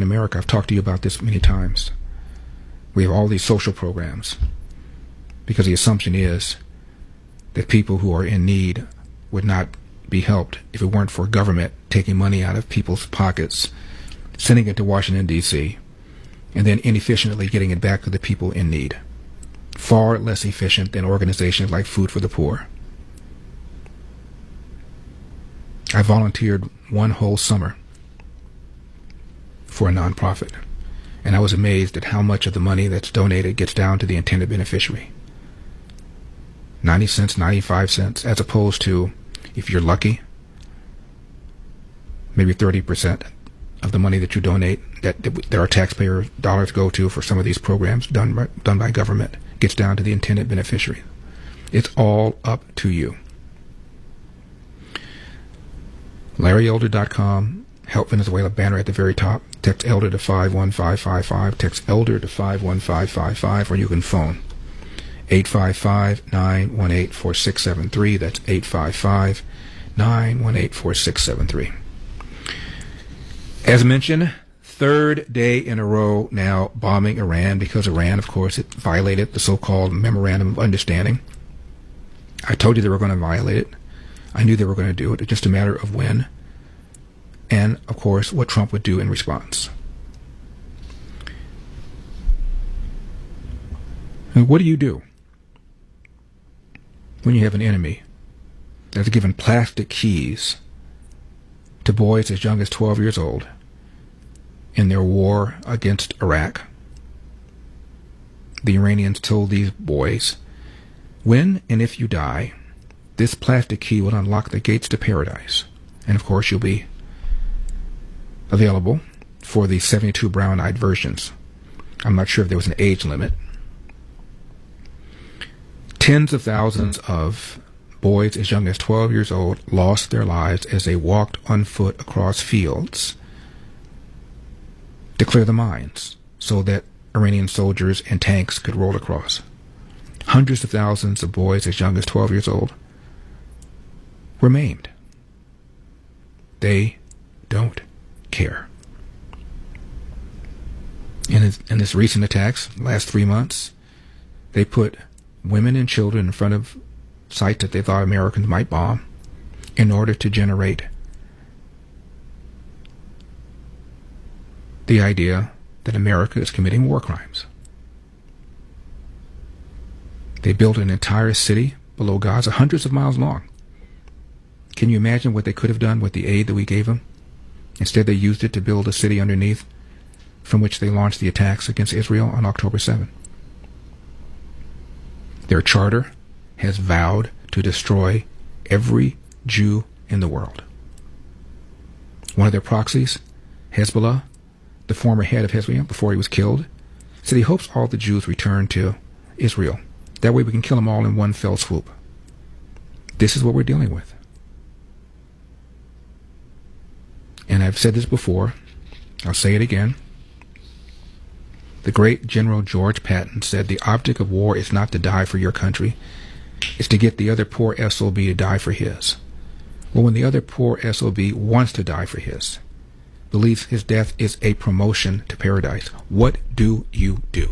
America, I've talked to you about this many times. We have all these social programs because the assumption is that people who are in need would not be helped if it weren't for government taking money out of people's pockets, sending it to Washington, D.C., and then inefficiently getting it back to the people in need. Far less efficient than organizations like Food for the Poor. I volunteered one whole summer for a nonprofit, and I was amazed at how much of the money that's donated gets down to the intended beneficiary. 90 cents, 95 cents, as opposed to, if you're lucky, maybe 30% of the money that you donate that our taxpayer dollars go to for some of these programs done by government gets down to the intended beneficiary. It's all up to you. LarryElder.com, Help Venezuela banner at the very top. Text ELDER to 51555. Text ELDER to 51555, or you can phone 855-918-4673. That's 855-918-4673. As mentioned, third day in a row now bombing Iran, because Iran, of course, it violated the so-called Memorandum of Understanding. I told you they were going to violate it. I knew they were going to do it. It's just a matter of when and, of course, what Trump would do in response. And what do you do when you have an enemy that's given plastic keys to boys as young as 12 years old in their war against Iraq? The Iranians told these boys, when and if you die, this plastic key will unlock the gates to paradise. And of course, you'll be available for the 72 brown-eyed versions. I'm not sure if there was an age limit. Tens of thousands of boys as young as 12 years old lost their lives as they walked on foot across fields to clear the mines so that Iranian soldiers and tanks could roll across. Hundreds of thousands of boys as young as 12 years old were maimed. They don't care. In this recent attacks, last 3 months, they put women and children in front of sites that they thought Americans might bomb in order to generate the idea that America is committing war crimes. They built an entire city below Gaza, hundreds of miles long. Can you imagine what they could have done with the aid that we gave them? Instead, they used it to build a city underneath from which they launched the attacks against Israel on October 7. Their charter has vowed to destroy every Jew in the world. One of their proxies, Hezbollah, the former head of Hezbollah before he was killed, said he hopes all the Jews return to Israel. That way we can kill them all in one fell swoop. This is what we're dealing with. And I've said this before, I'll say it again. The great General George Patton said the object of war is not to die for your country, it's to get the other poor SOB to die for his. Well, when the other poor SOB wants to die for his, believes his death is a promotion to paradise, what do you do?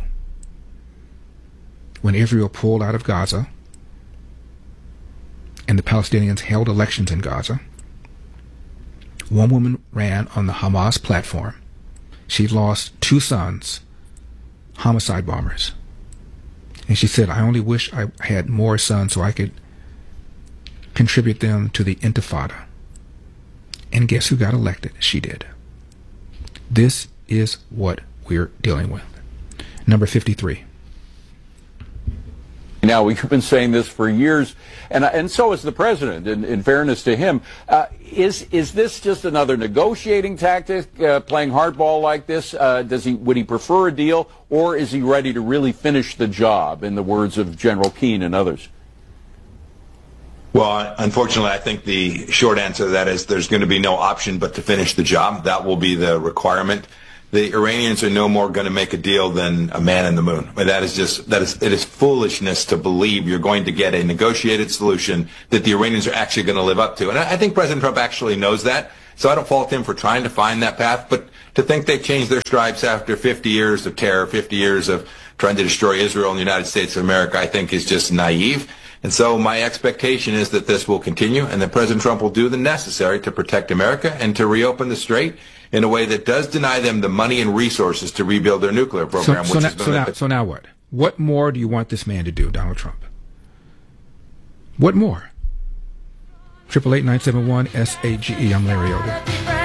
When Israel pulled out of Gaza and the Palestinians held elections in Gaza, one woman ran on the Hamas platform. She lost 2 sons, homicide bombers. And she said, I only wish I had more sons so I could contribute them to the Intifada. And guess who got elected? She did. This is what we're dealing with. Number 53. Now, we've been saying this for years, and so has the president, in fairness to him. Is this just another negotiating tactic, playing hardball like this? Would he prefer a deal, or is he ready to really finish the job, in the words of General Keane and others? Well, unfortunately, I think the short answer to that is there's going to be no option but to finish the job. That will be the requirement. The Iranians are no more going to make a deal than a man in the moon. But it is foolishness to believe you're going to get a negotiated solution that the Iranians are actually going to live up to. And I think President Trump actually knows that. So I don't fault him for trying to find that path. But To think they changed their stripes after 50 years of terror, 50 years of trying to destroy Israel and the United States of America, I think is just naive. And so my expectation is that this will continue and that President Trump will do the necessary to protect America and to reopen the strait in a way that does deny them the money and resources to rebuild their nuclear program. So now what? What more do you want this man to do, Donald Trump? What more? 888-971-SAGE. I'm Larry Elder.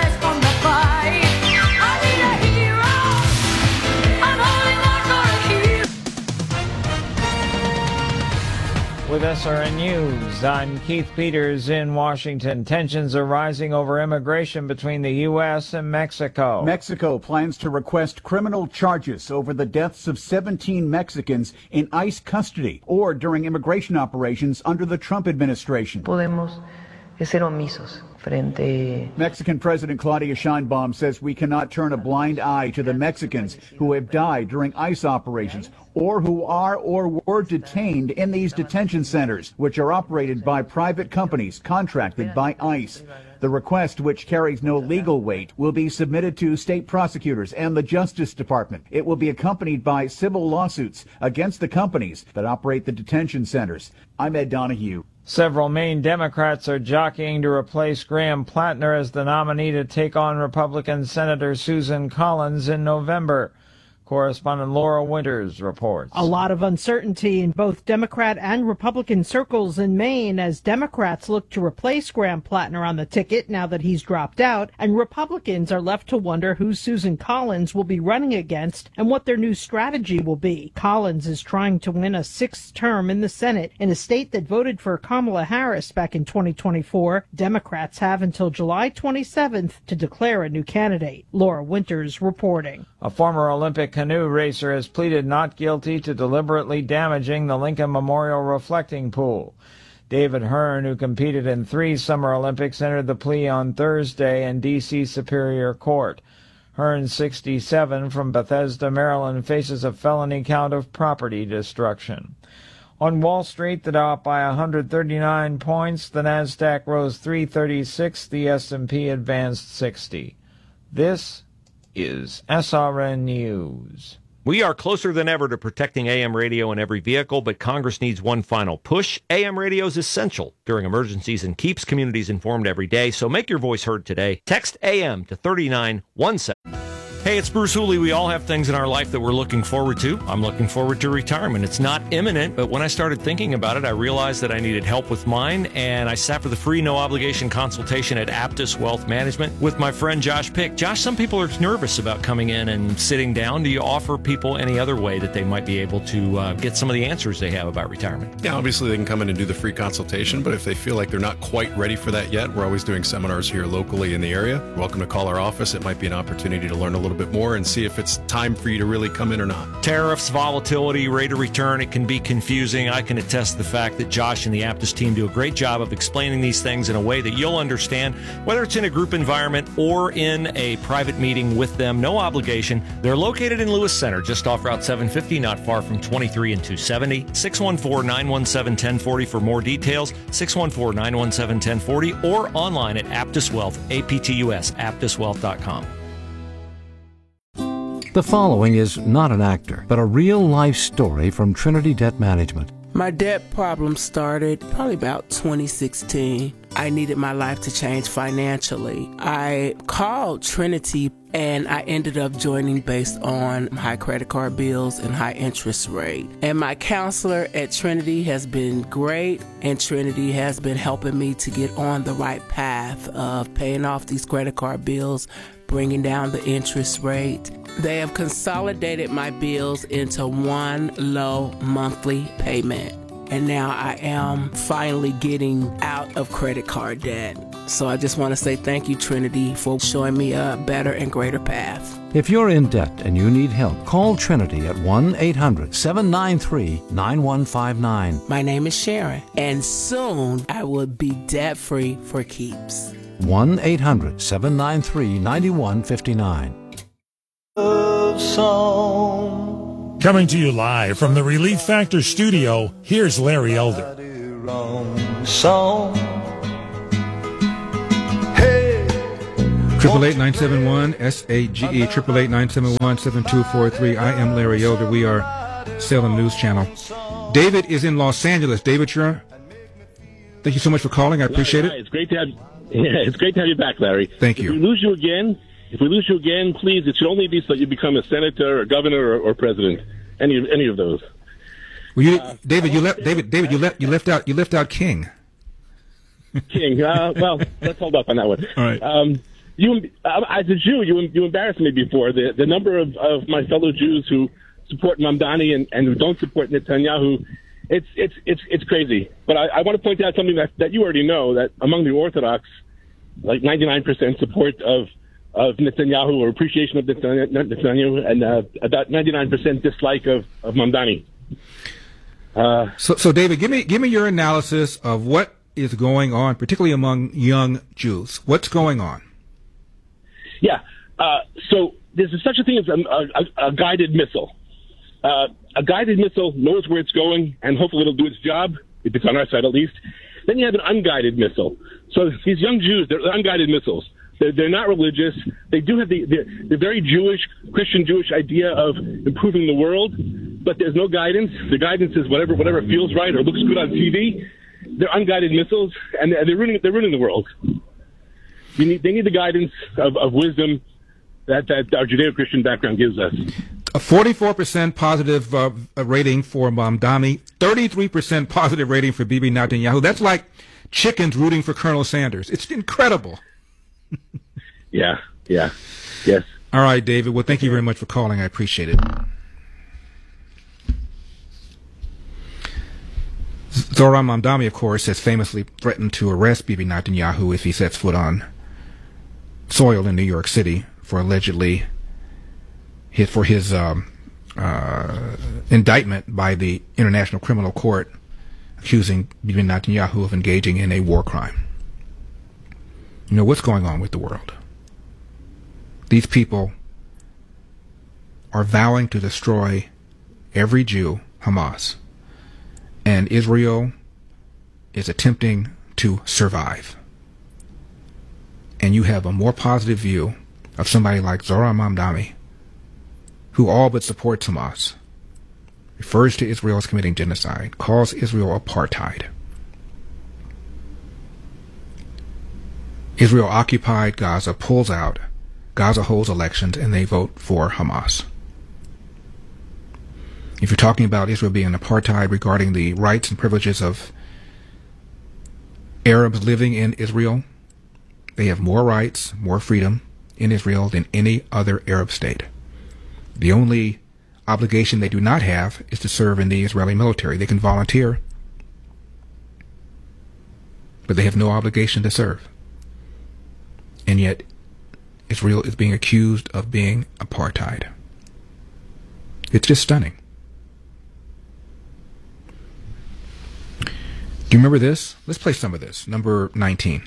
With SRN News, I'm Keith Peters in Washington. Tensions are rising over immigration between the U.S. and Mexico. Mexico plans to request criminal charges over the deaths of 17 Mexicans in ICE custody or during immigration operations under the Trump administration. Podemos ser omisos frente. Mexican President Claudia Sheinbaum says we cannot turn a blind eye to the Mexicans who have died during ICE operations or who are or were detained in these detention centers, which are operated by private companies contracted by ICE. The request, which carries no legal weight, will be submitted to state prosecutors and the Justice Department. It will be accompanied by civil lawsuits against the companies that operate the detention centers. I'm Ed Donahue. Several Maine Democrats are jockeying to replace Graham Plattner as the nominee to take on Republican Senator Susan Collins in November. Correspondent Laura Winters reports. A lot of uncertainty in both Democrat and Republican circles in Maine as Democrats look to replace Graham Plattner on the ticket now that he's dropped out, and Republicans are left to wonder who Susan Collins will be running against and what their new strategy will be. Collins is trying to win a sixth term in the Senate in a state that voted for Kamala Harris back in 2024. Democrats have until July 27th to declare a new candidate. Laura Winters reporting. A former Olympic canoe racer has pleaded not guilty to deliberately damaging the Lincoln Memorial reflecting pool. David Hearn, who competed in 3 Summer Olympics, entered the plea on Thursday in D.C. Superior Court. Hearn, 67, from Bethesda, Maryland, faces a felony count of property destruction. On Wall Street, the Dow up by 139 points, the Nasdaq rose 336, the S&P advanced 60. This is SRN News. We are closer than ever to protecting AM radio in every vehicle, but Congress needs one final push. AM radio is essential during emergencies and keeps communities informed every day, so make your voice heard today. Text AM to 3917. Hey, it's Bruce Hooley. We all have things in our life that we're looking forward to. I'm looking forward to retirement. It's not imminent, but when I started thinking about it, I realized that I needed help with mine, and I sat for the free, no-obligation consultation at Aptus Wealth Management with my friend Josh Pick. Josh, some people are nervous about coming in and sitting down. Do you offer people any other way that they might be able to get some of the answers they have about retirement? Yeah, obviously they can come in and do the free consultation, but if they feel like they're not quite ready for that yet, we're always doing seminars here locally in the area. You're welcome to call our office. It might be an opportunity to learn a little bit more and see if it's time for you to really come in or not. Tariffs, volatility, rate of return, it can be confusing. I can attest to the fact that Josh and the Aptus team do a great job of explaining these things in a way that you'll understand, whether it's in a group environment or in a private meeting with them. No obligation. They're located in Lewis Center, just off Route 750, not far from 23 and 270. 614-917-1040 for more details. 614-917-1040 or online at Aptus Wealth, APTUS, aptuswealth.com. The following is not an actor, but a real-life story from Trinity Debt Management. My debt problem started probably about 2016. I needed my life to change financially. I called Trinity and I ended up joining based on high credit card bills and high interest rate. And my counselor at Trinity has been great, and Trinity has been helping me to get on the right path of paying off these credit card bills, bringing down the interest rate. They have consolidated my bills into one low monthly payment. And now I am finally getting out of credit card debt. So I just want to say thank you, Trinity, for showing me a better and greater path. If you're in debt and you need help, call Trinity at 1-800-793-9159. My name is Sharon, and soon I will be debt-free for keeps. 1-800-793-9159. Coming to you live from the Relief Factor studio, here's Larry Elder. Hey, 888-971-SAGE, 888-971-7243. I am Larry Elder. We are Salem News Channel. David is in Los Angeles. David, thank you so much for calling. I appreciate it. It's great to have you back, Larry. Thank you. If we lose you again, please, it should only be so that you become a senator or governor or president. Any of those. Well, David, you left out King. King. Well, let's hold up on that one. All right. As a Jew, you embarrassed me before. The number of my fellow Jews who support Mamdani and who don't support Netanyahu, it's crazy. But I want to point out something that you already know, that among the Orthodox, like 99% support of Netanyahu or appreciation of Netanyahu, and about 99% dislike of Mamdani. So David, give me your analysis of what is going on, particularly among young Jews. What's going on? Yeah. So there's such a thing as a guided missile. A guided missile knows where it's going, and hopefully it'll do its job, if it's on our side at least. Then you have an unguided missile. So these young Jews, they're unguided missiles. They're not religious. They do have the very Christian Jewish idea of improving the world, but there's no guidance. The guidance is whatever feels right or looks good on TV. They're unguided missiles, and they're ruining the world. They need the guidance of wisdom that our Judeo-Christian background gives us. A 44% positive rating for Mamdani, 33% positive rating for Bibi Netanyahu. That's like chickens rooting for Colonel Sanders. It's incredible. Yeah. Yes. All right, David. Well, thank you very much for calling. I appreciate it. Zohran Mamdani, of course, has famously threatened to arrest Bibi Netanyahu if he sets foot on soil in New York City for allegedly his indictment by the International Criminal Court accusing Bibi Netanyahu of engaging in a war crime. You know, what's going on with the world? These people are vowing to destroy every Jew, Hamas, and Israel is attempting to survive. And you have a more positive view of somebody like Zohran Mamdani, who all but supports Hamas, refers to Israel as committing genocide, calls Israel apartheid. Israel occupied Gaza, pulls out, Gaza holds elections, and they vote for Hamas. If you're talking about Israel being apartheid regarding the rights and privileges of Arabs living in Israel, they have more rights, more freedom in Israel than any other Arab state. The only obligation they do not have is to serve in the Israeli military. They can volunteer, but they have no obligation to serve. And yet, Israel is being accused of being apartheid. It's just stunning. Do you remember this? Let's play some of this. Number 19.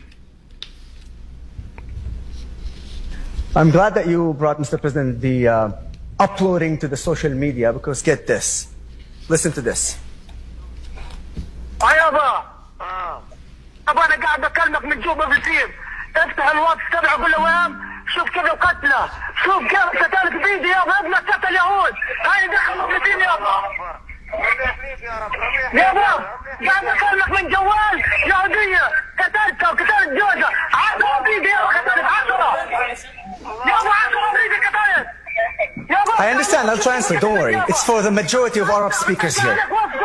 I'm glad that you brought, Mr. President, the uploading to the social media, because get this. Listen to this. افتح الواتس تبعه كل يوم شوف كيف القتلى شوف كيف قتلت بيدي يابا ابنك قتل يهود هاي دخل مفلسين يابا يابا قاعد اكلمك من جوال يهودية قتلتها وقتلت جوزها 10 بيدي يابا قتلت 10 يابا 10 بيدي قتلت I understand, I'll translate, don't worry. It's for the majority of Arab speakers here.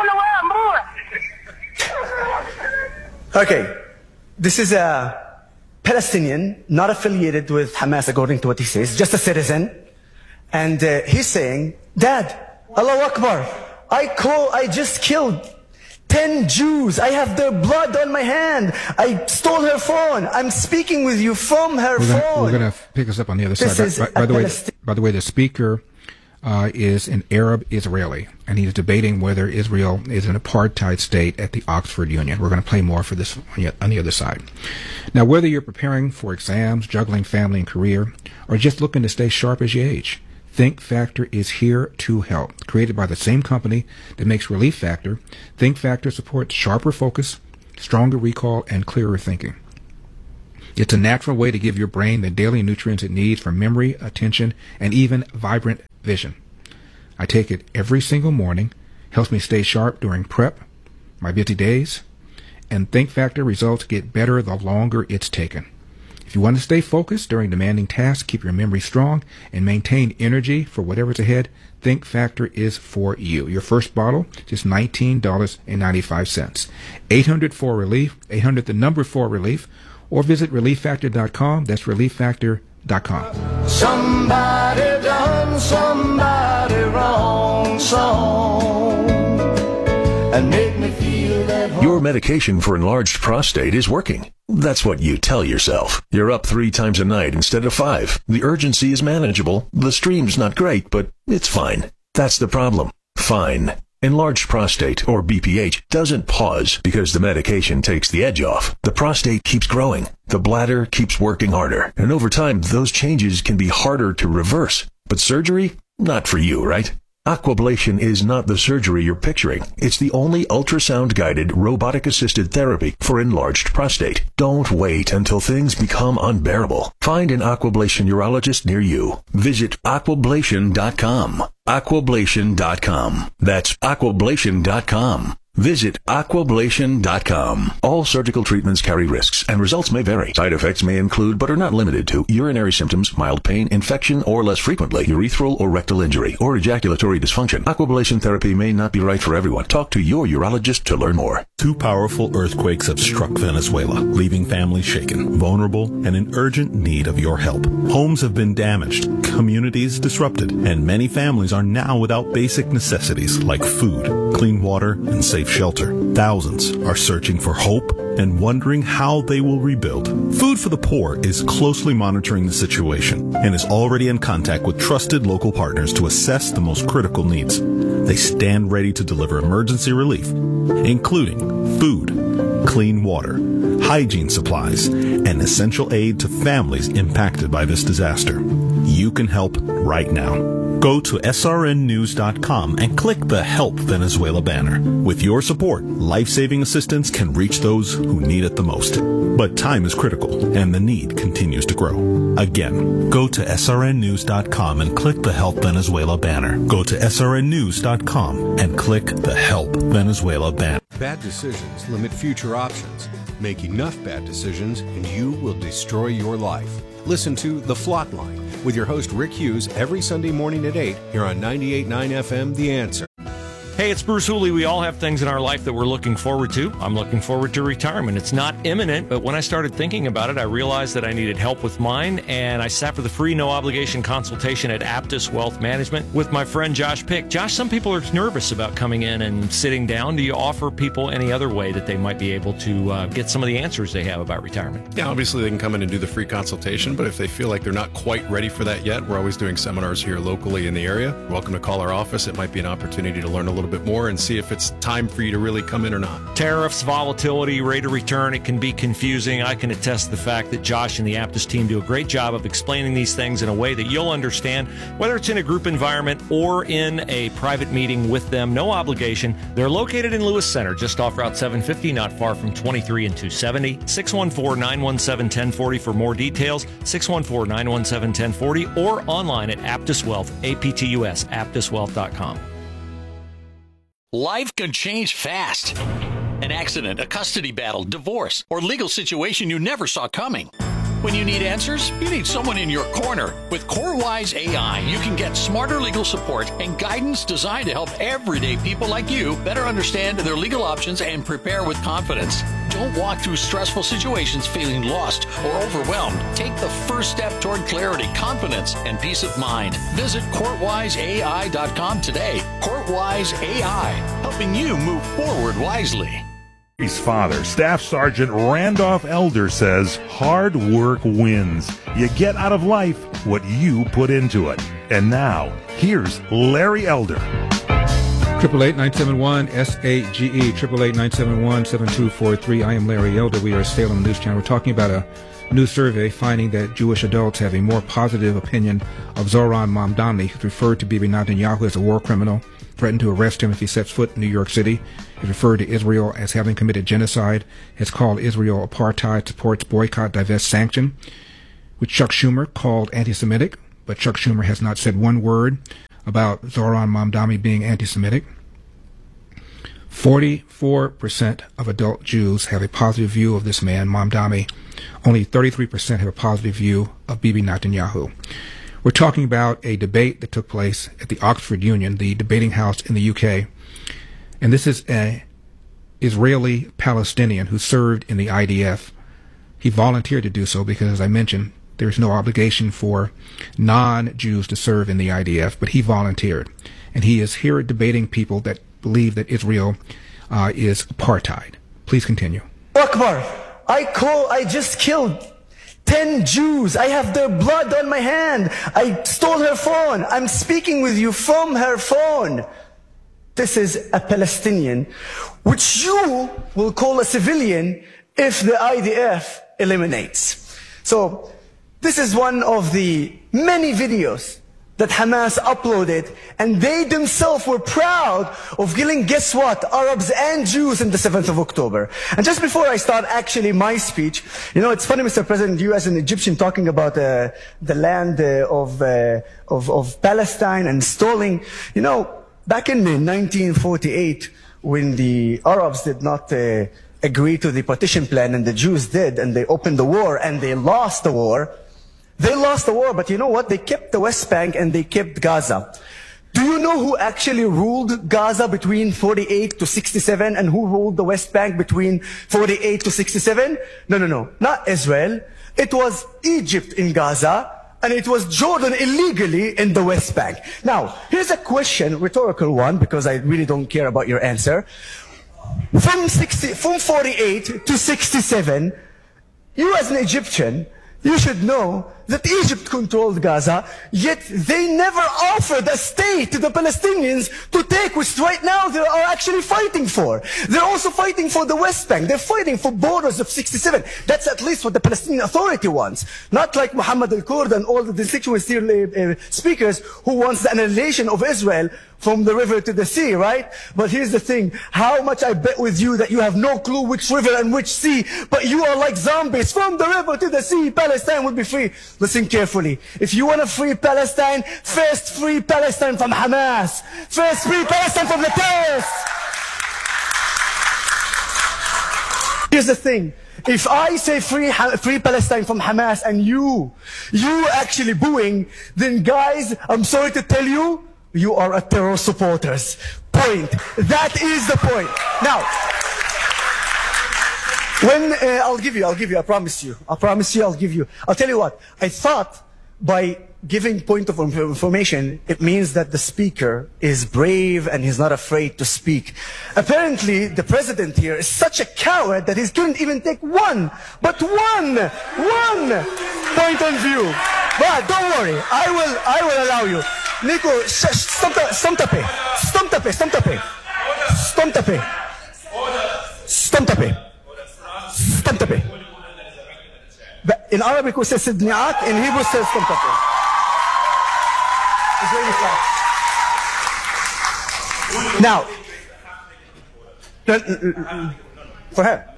Okay, this is a Palestinian, not affiliated with Hamas according to what he says, just a citizen. And he's saying, Dad, Allahu Akbar, I just killed 10 Jews. I have their blood on my hand. I stole her phone. I'm speaking with you from her phone. We're going to pick us up on the other side. By the way, the speaker is an Arab Israeli, and he's debating whether Israel is an apartheid state at the Oxford Union. We're going to play more for this on the other side. Now, whether you're preparing for exams, juggling family and career, or just looking to stay sharp as you age, Think Factor is here to help. Created by the same company that makes Relief Factor, Think Factor supports sharper focus, stronger recall, and clearer thinking. It's a natural way to give your brain the daily nutrients it needs for memory, attention, and even vibrant vision. I take it every single morning, helps me stay sharp during prep, my busy days, and Think Factor results get better the longer it's taken. If you want to stay focused during demanding tasks, keep your memory strong, and maintain energy for whatever's ahead, Think Factor is for you. Your first bottle, just $19.95. 800-4-RELIEF, 800 the number 4-RELIEF, or visit ReliefFactor.com. That's ReliefFactor.com. Somebody done somebody wrong song and make me feel that home. Your medication for enlarged prostate is working. That's what you tell yourself. You're up 3 times a night instead of 5. The urgency is manageable. The stream's not great, but it's fine. That's the problem. Fine. Enlarged prostate, or BPH, doesn't pause because the medication takes the edge off. The prostate keeps growing. The bladder keeps working harder. And over time, those changes can be harder to reverse. But surgery? Not for you, right? Aquablation is not the surgery you're picturing. It's the only ultrasound-guided, robotic-assisted therapy for enlarged prostate. Don't wait until things become unbearable. Find an Aquablation urologist near you. Visit aquablation.com. Aquablation.com. That's aquablation.com. Visit aquablation.com. All surgical treatments carry risks, and results may vary. Side effects may include, but are not limited to, urinary symptoms, mild pain, infection, or less frequently, urethral or rectal injury, or ejaculatory dysfunction. Aquablation therapy may not be right for everyone. Talk to your urologist to learn more. 2 powerful earthquakes have struck Venezuela, leaving families shaken, vulnerable, and in urgent need of your help. Homes have been damaged, communities disrupted, and many families are now without basic necessities like food, clean water, and safe shelter. Thousands are searching for hope and wondering how they will rebuild. Food for the Poor is closely monitoring the situation and is already in contact with trusted local partners to assess the most critical needs. They stand ready to deliver emergency relief, including food, clean water, hygiene supplies, and essential aid to families impacted by this disaster. You can help right now. Go to srnnews.com and click the Help Venezuela banner. With your support, life-saving assistance can reach those who need it the most. But time is critical, and the need continues to grow. Again, go to srnnews.com and click the Help Venezuela banner. Go to srnnews.com and click the Help Venezuela banner. Bad decisions limit future options. Make enough bad decisions and you will destroy your life. Listen to The Flot Line with your host Rick Hughes every Sunday morning at 8 here on 98.9 FM The Answer. Hey, it's Bruce Hooley. We all have things in our life that we're looking forward to. I'm looking forward to retirement. It's not imminent, but when I started thinking about it, I realized that I needed help with mine, and I sat for the free, no-obligation consultation at Aptus Wealth Management with my friend Josh Pick. Josh, some people are nervous about coming in and sitting down. Do you offer people any other way that they might be able to get some of the answers they have about retirement? Yeah, obviously they can come in and do the free consultation, but if they feel like they're not quite ready for that yet, we're always doing seminars here locally in the area. You're welcome to call our office. It might be an opportunity to learn a little bit more and see if it's time for you to really come in or not. Tariffs, volatility, rate of return, it can be confusing. I can attest to the fact that Josh and the Aptus team do a great job of explaining these things in a way that you'll understand, whether it's in a group environment or in a private meeting with them. No obligation. They're located in Lewis Center, just off Route 750, not far from 23 and 270. 614-917-1040 for more details. 614-917-1040 or online at Aptus Wealth, APTUS, aptuswealth.com. Life can change fast. An accident, a custody battle, divorce, or legal situation you never saw coming. When you need answers, you need someone in your corner. With CoreWise AI, you can get smarter legal support and guidance designed to help everyday people like you better understand their legal options and prepare with confidence. Don't walk through stressful situations feeling lost or overwhelmed. Take the first step toward clarity, confidence, and peace of mind. Visit CourtWiseAI.com today. CourtWise AI, helping you move forward wisely. His father, Staff Sergeant Randolph Elder, says hard work wins. You get out of life what you put into it. And now, here's Larry Elder. 888-971-SAGE, 888-971-7243. I am Larry Elder. We are Salem News Channel. We're talking about a new survey finding that Jewish adults have a more positive opinion of Zohran Mamdani, who's referred to Bibi Netanyahu as a war criminal threatened to arrest him if he sets foot in New York City. He referred to Israel as having committed genocide, has called Israel apartheid, supports boycott, divest, sanction, which Chuck Schumer called anti-Semitic, but Chuck Schumer has not said one word about Zoran Mamdani being anti-Semitic. 44% of adult Jews have a positive view of this man, Mamdani. Only 33% have a positive view of Bibi Netanyahu. We're talking about a debate that took place at the Oxford Union, the debating house in the UK. And this is an Israeli Palestinian who served in the IDF. He volunteered to do so because, as I mentioned, there's no obligation for non-Jews to serve in the IDF, but he volunteered. And he is here debating people that believe that Israel is apartheid. Please continue. Akbar, I just killed 10 Jews. I have their blood on my hand. I stole her phone. I'm speaking with you from her phone. This is a Palestinian, which you will call a civilian if the IDF eliminates. So this is one of the many videos that Hamas uploaded, and they themselves were proud of killing, guess what, Arabs and Jews in the 7th of October. And just before I start actually my speech, you know, it's funny, Mr. President, you as an Egyptian talking about the land of Palestine and stalling. You know, back in 1948, when the Arabs did not agree to the partition plan and the Jews did, and they opened the war and they lost the war. They lost the war, but you know what? They kept the West Bank and they kept Gaza. Do you know who actually ruled Gaza between 48 to 67 and who ruled the West Bank between 48 to 67? No. Not Israel. It was Egypt in Gaza and it was Jordan illegally in the West Bank. Now, here's a question, rhetorical one, because I really don't care about your answer. From 48 to 67, you as an Egyptian, you should know that Egypt controlled Gaza, yet they never offered a state to the Palestinians to take, which right now they are actually fighting for. They're also fighting for the West Bank. They're fighting for borders of 67. That's at least what the Palestinian Authority wants. Not like Muhammad al-Kurd and all the constituent speakers who wants the annihilation of Israel from the river to the sea, right? But here's the thing. How much I bet with you that you have no clue which river and which sea, but you are like zombies. From the river to the sea, Palestine will be free. Listen carefully. If you want to free Palestine, first free Palestine from Hamas. First free Palestine from the terrorists. Here's the thing. If I say free Palestine from Hamas and you actually booing, then guys, I'm sorry to tell you, you are a terror supporters. Point. That is the point. Now, when I'll give you, I promise you, I'll give you. I'll tell you what, I thought by giving point of information, it means that the speaker is brave and he's not afraid to speak. Apparently, the president here is such a coward that he couldn't even take one point of view. But don't worry, I will allow you. Nico, stomp tape. In Arabic we say sidni'at, in Hebrew says stomp tape. Now, for her.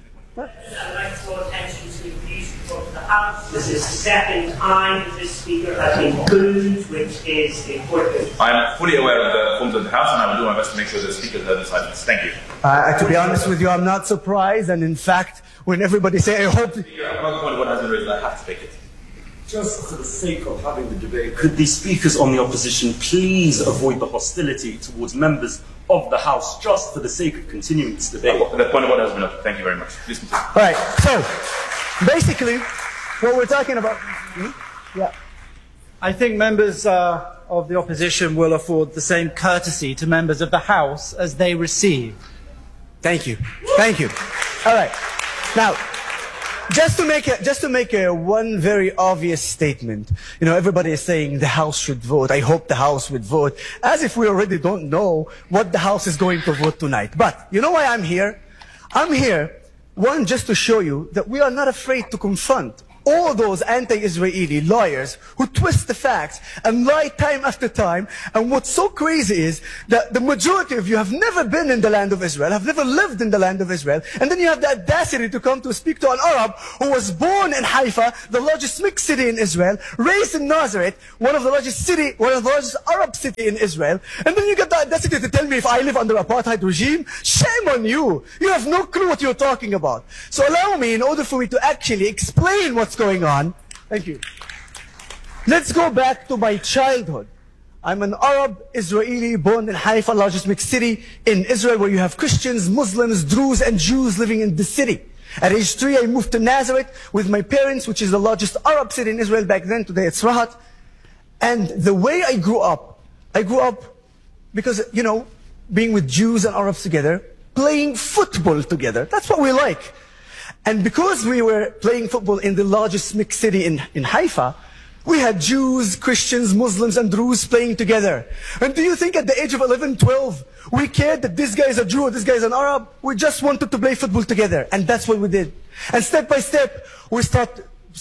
This is the second time this speaker has been booed, which is important. I'm fully aware of the forms of the House, and I will do my best to make sure the speakers heard the silence. Thank you. To be honest with you, I'm not surprised, and in fact, when everybody say, I hope... Another point of what has been raised, I have to take it. Just for the sake of having the debate, could the speakers on the opposition please avoid the hostility towards members of the House, just for the sake of continuing this debate? The point of what has been up. Thank you very much. Please continue. All right, so, basically, what we're talking about... Yeah. I think members of the opposition will afford the same courtesy to members of the House as they receive. Thank you. All right. Now, just to make one very obvious statement, you know, everybody is saying the House should vote. I hope the House would vote, as if we already don't know what the House is going to vote tonight. But you know why I'm here? I'm here, one, just to show you that we are not afraid to confront all those anti-Israeli lawyers who twist the facts and lie time after time. And what's so crazy is that the majority of you have never been in the land of Israel, have never lived in the land of Israel, and then you have the audacity to come to speak to an Arab who was born in Haifa, the largest mixed city in Israel, raised in Nazareth, one of the largest Arab city in Israel, and then you get the audacity to tell me if I live under apartheid regime. Shame on you! You have no clue what you're talking about. So allow me, in order for me to actually explain what's going on, thank you. Let's go back to my childhood. I'm an Arab Israeli born in Haifa, largest mixed city in Israel, where you have Christians, Muslims, Druze, and Jews living in the city. At age 3, I moved to Nazareth with my parents, which is the largest Arab city in Israel back then. Today it's Rahat. And the way I grew up because, you know, being with Jews and Arabs together, playing football together. That's what we like. And because we were playing football in the largest mixed city in Haifa, we had Jews, Christians, Muslims, and Druze playing together. And do you think at the age of 11, 12, we cared that this guy is a Jew or this guy is an Arab? We just wanted to play football together. And that's what we did. And step by step, we start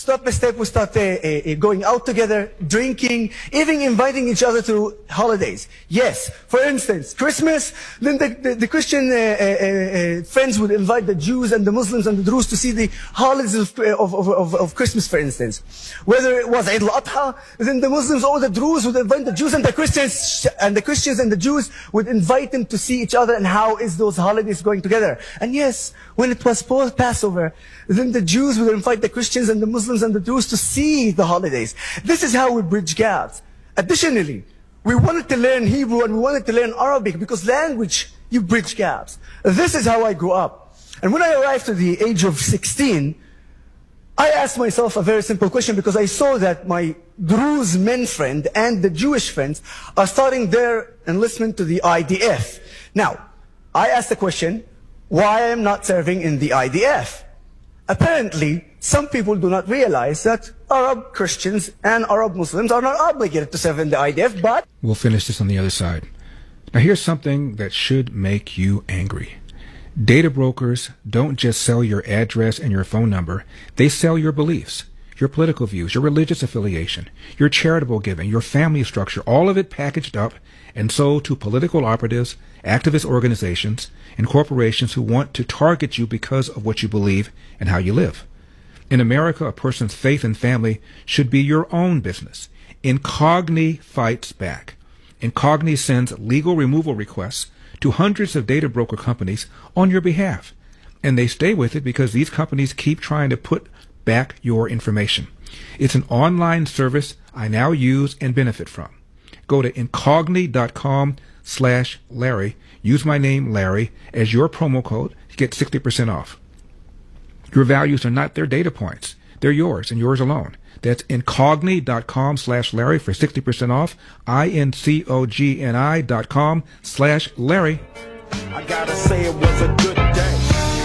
going out together, drinking, even inviting each other to holidays. Yes, for instance, Christmas, then the Christian friends would invite the Jews and the Muslims and the Druze to see the holidays of Christmas, for instance. Whether it was Eid al-Adha, then the Muslims or the Druze would invite the Jews, and the Christians and the Jews would invite them to see each other and how is those holidays going together. And yes, when it was Passover, then the Jews would invite the Christians and the Muslims and the Druze to see the holidays. This is how we bridge gaps. Additionally, we wanted to learn Hebrew and we wanted to learn Arabic because language, you bridge gaps. This is how I grew up. And when I arrived to the age of 16, I asked myself a very simple question because I saw that my Druze men friend and the Jewish friends are starting their enlistment to the IDF. Now, I asked the question, why I am not serving in the IDF? Apparently, some people do not realize that Arab Christians and Arab Muslims are not obligated to serve in the IDF, but... We'll finish this on the other side. Now here's something that should make you angry. Data brokers don't just sell your address and your phone number. They sell your beliefs, your political views, your religious affiliation, your charitable giving, your family structure, all of it packaged up and sold to political operatives, activist organizations, and corporations who want to target you because of what you believe and how you live. In America, a person's faith and family should be your own business. Incogni fights back. Incogni sends legal removal requests to hundreds of data broker companies on your behalf. And they stay with it because these companies keep trying to put back your information. It's an online service I now use and benefit from. Go to incogni.com/Larry. Use my name, Larry, as your promo code to get 60% off. Your values are not their data points. They're yours and yours alone. That's incogni.com/Larry for 60% off. incogni.com/Larry. I gotta say it was a good day.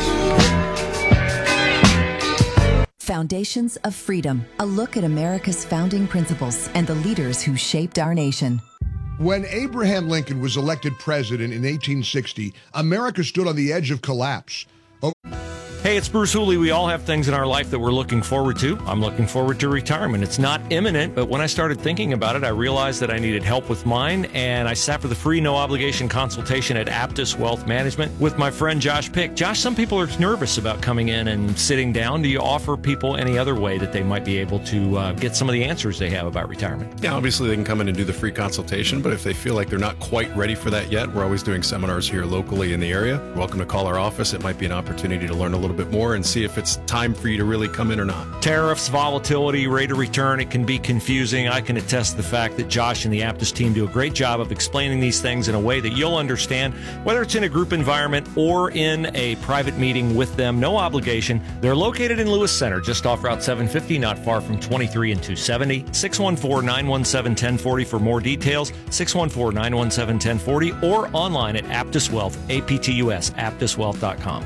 Foundations of Freedom, a look at America's founding principles and the leaders who shaped our nation. When Abraham Lincoln was elected president in 1860, America stood on the edge of collapse. Hey, it's Bruce Hooley. We all have things in our life that we're looking forward to. I'm looking forward to retirement. It's not imminent, but when I started thinking about it, I realized that I needed help with mine, and I sat for the free, no-obligation consultation at Aptus Wealth Management with my friend Josh Pick. Josh, some people are nervous about coming in and sitting down. Do you offer people any other way that they might be able to get some of the answers they have about retirement? Yeah, obviously they can come in and do the free consultation, but if they feel like they're not quite ready for that yet, we're always doing seminars here locally in the area. You're welcome to call our office. It might be an opportunity to learn a little bit more and see if it's time for you to really come in or not. Tariffs, volatility, rate of return, it can be confusing. I can attest to the fact that Josh and the Aptus team do a great job of explaining these things in a way that you'll understand, whether it's in a group environment or in a private meeting with them. No obligation. They're located in Lewis Center, just off Route 750, not far from 23 and 270. 614-917-1040 for more details. 614-917-1040 or online at Aptus Wealth, APTUS, aptuswealth.com.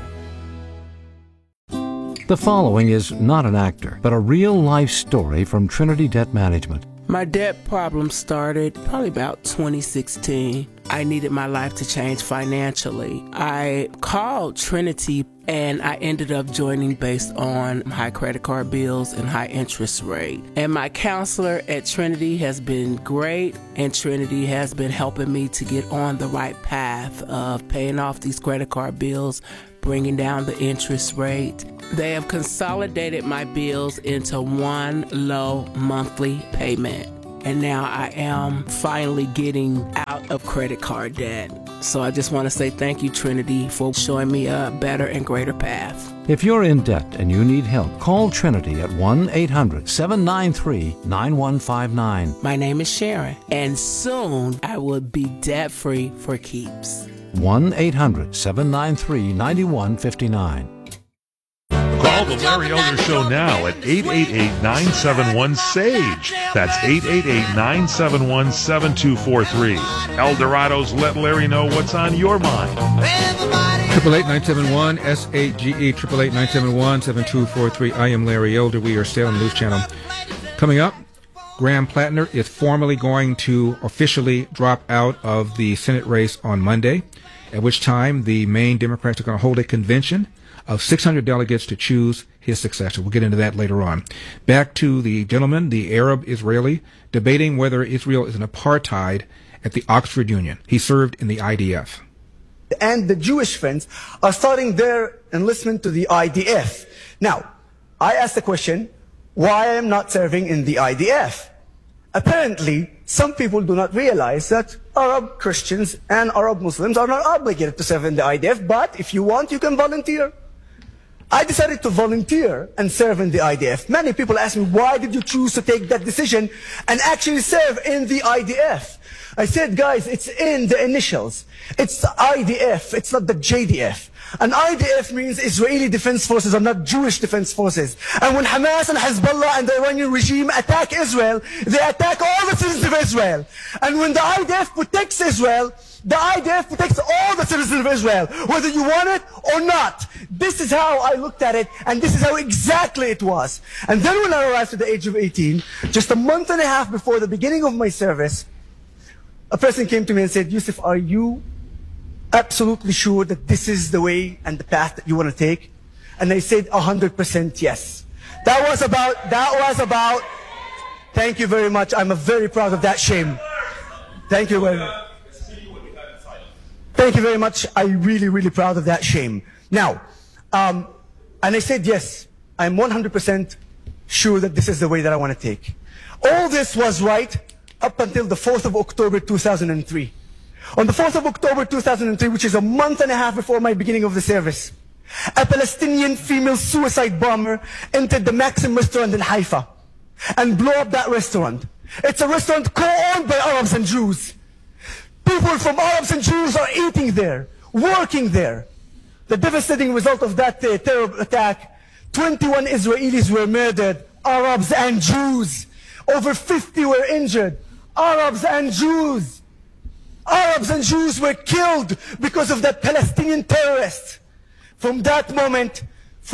The following is not an actor, but a real-life story from Trinity Debt Management. My debt problem started probably about 2016. I needed my life to change financially. I called Trinity and I ended up joining based on high credit card bills and high interest rate. And my counselor at Trinity has been great, and Trinity has been helping me to get on the right path of paying off these credit card bills, bringing down the interest rate. They have consolidated my bills into one low monthly payment. And now I am finally getting out of credit card debt. So I just want to say thank you, Trinity, for showing me a better and greater path. If you're in debt and you need help, call Trinity at 1-800-793-9159. My name is Sharon, and soon I will be debt-free for keeps. 1-800-793-9159. Call the Larry Elder Show now at 888-971-SAGE. That's 888-971-7243. El Dorado's Let Larry Know What's on Your Mind. 888-971-SAGE, 888-971-7243. I am Larry Elder. We are Salem News Channel. Coming up, Graham Plattner is formally going to officially drop out of the Senate race on Monday, at which time the Maine Democrats are going to hold a convention of 600 delegates to choose his successor. We'll get into that later on. Back to the gentleman, the Arab-Israeli, debating whether Israel is an apartheid at the Oxford Union. He served in the IDF. And the Jewish friends are starting their enlistment to the IDF. Now, I asked the question, why I am not serving in the IDF? Apparently, some people do not realize that Arab Christians and Arab Muslims are not obligated to serve in the IDF, but if you want, you can volunteer. I decided to volunteer and serve in the IDF. Many people ask me, why did you choose to take that decision and actually serve in the IDF? I said, guys, it's in the initials. It's the IDF, it's not the JDF. And IDF means Israeli Defense Forces are not Jewish Defense Forces. And when Hamas and Hezbollah and the Iranian regime attack Israel, they attack all the citizens of Israel. And when the IDF protects Israel, the IDF protects all the citizens of Israel, whether you want it or not. This is how I looked at it, and this is how exactly it was. And then when I arrived at the age of 18, just a month and a half before the beginning of my service, a person came to me and said, Yusuf, are you absolutely sure that this is the way and the path that you want to take? And I said 100% yes. That was about, thank you very much. I'm very proud of that shame. Thank you very much. Thank you very much. I'm really, really proud of that shame. Now, and I said yes, I'm 100% sure that this is the way that I want to take. All this was right up until the 4th of October 2003. On the 4th of October 2003, which is a month and a half before my beginning of the service, a Palestinian female suicide bomber entered the Maxim restaurant in Haifa and blew up that restaurant. It's a restaurant co-owned by Arabs and Jews. People from Arabs and Jews are eating there, working there. The devastating result of that terror attack, 21 Israelis were murdered, Arabs and Jews. Over 50 were injured, Arabs and Jews. Arabs and Jews were killed because of that Palestinian terrorists. From that moment,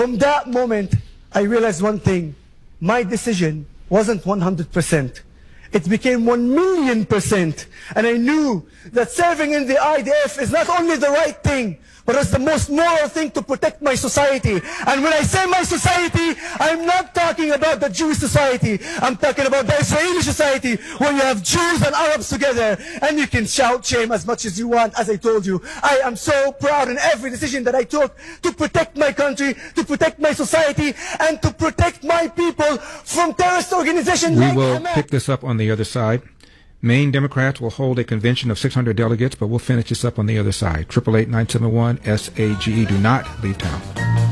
I realized one thing. My decision wasn't 100%. It became 1,000,000%. And I knew that serving in the IDF is not only the right thing, but it's the most moral thing to protect my society. And when I say my society, I'm not talking about the Jewish society. I'm talking about the Israeli society, where you have Jews and Arabs together. And you can shout shame as much as you want, as I told you. I am so proud in every decision that I took to protect my country, to protect my society, and to protect my people from terrorist organizations We like will Hamas. pick this up on the other side. Maine Democrats will hold a convention of 600 delegates, but we'll finish this up on the other side. 888-971-SAGE. Do not leave town.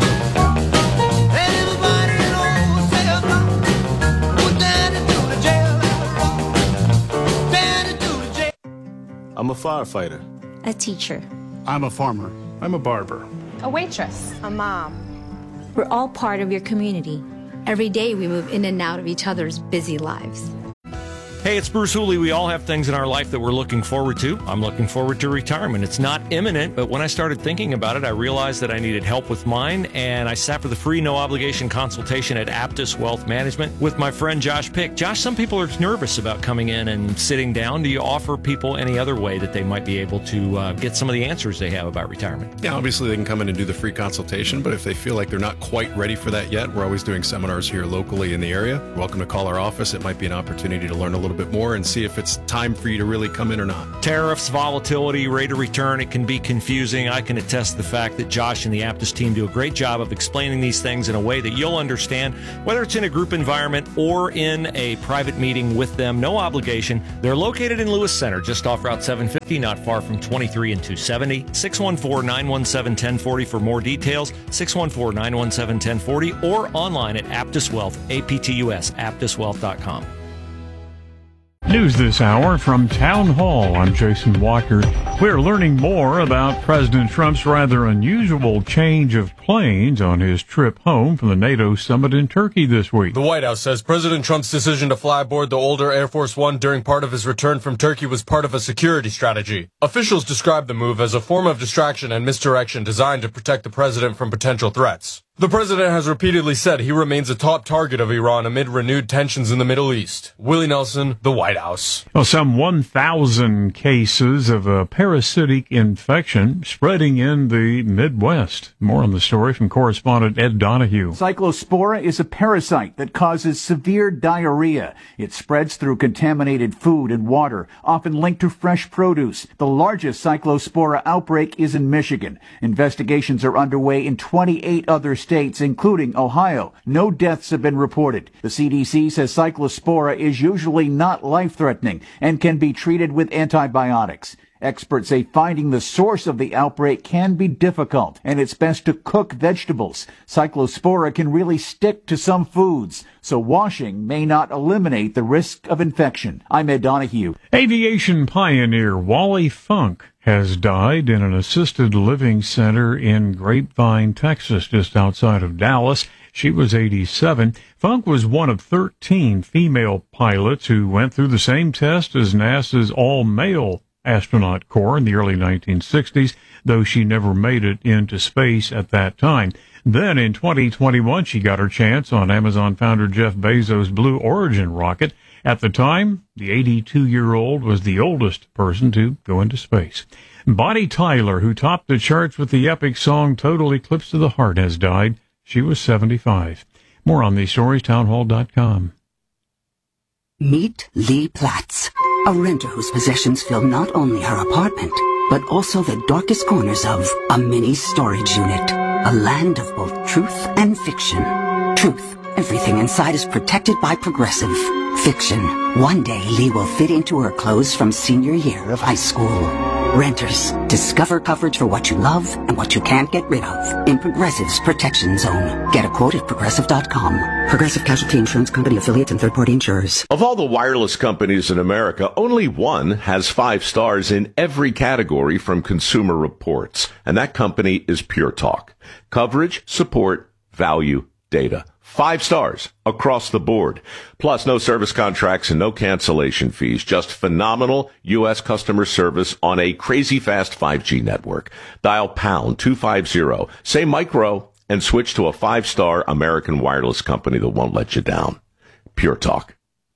I'm a firefighter. A teacher. I'm a farmer. I'm a barber. A waitress. A mom. We're all part of your community. Every day we move in and out of each other's busy lives. Hey, it's Bruce Hooley. We all have things in our life that we're looking forward to. I'm looking forward to retirement. It's not imminent, but when I started thinking about it, I realized that I needed help with mine, and I sat for the free, no-obligation consultation at Aptus Wealth Management with my friend Josh Pick. Josh, some people are nervous about coming in and sitting down. Do you offer people any other way that they might be able to get some of the answers they have about retirement? Yeah, obviously they can come in and do the free consultation, but if they feel like they're not quite ready for that yet, we're always doing seminars here locally in the area. Welcome to call our office. It might be an opportunity to learn a little bit more and see if it's time for you to really come in or not. Tariffs, volatility, rate of return, it can be confusing. I can attest to the fact that Josh and the Aptus team do a great job of explaining these things in a way that you'll understand, whether it's in a group environment or in a private meeting with them. No obligation. They're located in Lewis Center, just off Route 750, not far from 23 and 270. 614-917-1040 for more details. 614-917-1040 or online at Aptus Wealth, APTUS, aptuswealth.com. News this hour from Town Hall. I'm Jason Walker. We're learning more about President Trump's rather unusual change of planes on his trip home from the NATO summit in Turkey this week. The White House says President Trump's decision to fly aboard the older Air Force One during part of his return from Turkey was part of a security strategy. Officials described the move as a form of distraction and misdirection designed to protect the president from potential threats. The president has repeatedly said he remains a top target of Iran amid renewed tensions in the Middle East. Willie Nelson, The White House. Well, some 1,000 cases of a parasitic infection spreading in the Midwest. More on the story from correspondent Ed Donahue. Cyclospora is a parasite that causes severe diarrhea. It spreads through contaminated food and water, often linked to fresh produce. The largest Cyclospora outbreak is in Michigan. Investigations are underway in 28 other states, including Ohio. No deaths have been reported. The CDC says Cyclospora is usually not life-threatening and can be treated with antibiotics. Experts say finding the source of the outbreak can be difficult, and it's best to cook vegetables. Cyclospora can really stick to some foods, so washing may not eliminate the risk of infection. I'm Ed Donahue. Aviation pioneer Wally Funk has died in an assisted living center in Grapevine, Texas, just outside of Dallas. She was 87. Funk was one of 13 female pilots who went through the same test as NASA's all-male astronaut corps in the early 1960s, though she never made it into space at that time. Then in 2021, she got her chance on Amazon founder Jeff Bezos' Blue Origin rocket. At the time, the 82-year-old was the oldest person to go into space. Bonnie Tyler, who topped the charts with the epic song Total Eclipse of the Heart, has died. She was 75. More on these stories, townhall.com. Meet Lee Platts, a renter whose possessions fill not only her apartment, but also the darkest corners of a mini storage unit. A land of both truth and fiction. Truth. Everything inside is protected by Progressive. Fiction. One day Lee will fit into her clothes from senior year of high school. Renters. Discover coverage for what you love and what you can't get rid of in Progressive's Protection Zone. Get a quote at Progressive.com. Progressive Casualty Insurance Company affiliates and third-party insurers. Of all the wireless companies in America, only one has 5 stars in every category from Consumer Reports, and that company is Pure Talk. Coverage, support, value, data. 5 stars across the board. Plus, no service contracts and no cancellation fees. Just phenomenal U.S. customer service on a crazy fast 5G network. Dial pound 250, say micro, and switch to a 5-star American wireless company that won't let you down. Pure Talk.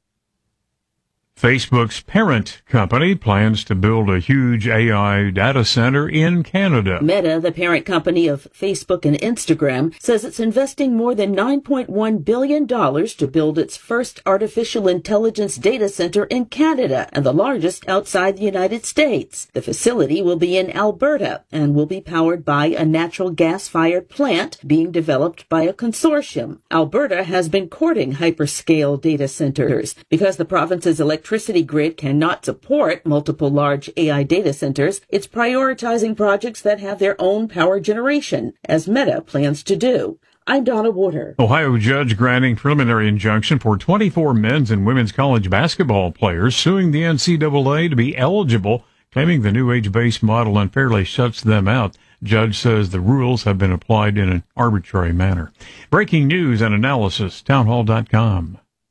Facebook's parent company plans to build a huge AI data center in Canada. Meta, the parent company of Facebook and Instagram, says it's investing more than $9.1 billion to build its first artificial intelligence data center in Canada and the largest outside the United States. The facility will be in Alberta and will be powered by a natural gas-fired plant being developed by a consortium. Alberta has been courting hyperscale data centers because the province's electricity grid cannot support multiple large AI data centers. It's prioritizing projects that have their own power generation, as Meta plans to do. I'm Donna Water. Ohio judge granting preliminary injunction for 24 men's and women's college basketball players suing the NCAA to be eligible, claiming the new age-based model unfairly shuts them out. Judge says the rules have been applied in an arbitrary manner. Breaking news and analysis, townhall.com.